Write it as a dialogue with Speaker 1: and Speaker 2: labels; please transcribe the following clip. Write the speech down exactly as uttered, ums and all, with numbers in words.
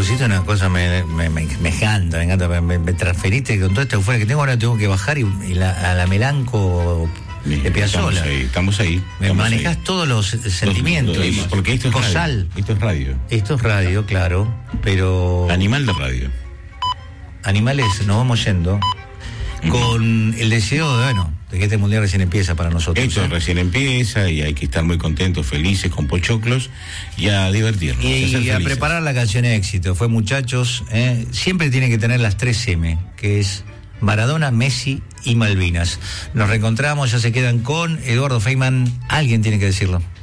Speaker 1: pusiste una cosa, me, me, me, me encanta, me encanta, me, me transferiste con toda esta euforia que tengo, ahora tengo que bajar y, y la, a la Melanco de Piazzolla.
Speaker 2: Estamos ahí, estamos ahí.
Speaker 1: Me
Speaker 2: estamos
Speaker 1: manejás
Speaker 2: ahí.
Speaker 1: todos los sentimientos.
Speaker 2: Los- los- porque esto es
Speaker 1: Cosal.
Speaker 2: radio. Esto es radio.
Speaker 1: Esto es radio, claro, pero...
Speaker 2: Animal de radio.
Speaker 1: Animales, nos vamos yendo con el deseo de, bueno, de que este mundial recién empieza para nosotros.
Speaker 2: Esto
Speaker 1: ¿eh?
Speaker 2: recién empieza y hay que estar muy contentos, felices, con pochoclos y a divertirnos.
Speaker 1: Y,
Speaker 2: a ser
Speaker 1: y a
Speaker 2: felices.
Speaker 1: preparar la canción éxito. Fue, muchachos, ¿eh? Siempre tiene que tener las tres eme, que es Maradona, Messi y Malvinas. Nos reencontramos, ya se quedan con Eduardo Feynman. Alguien tiene que decirlo.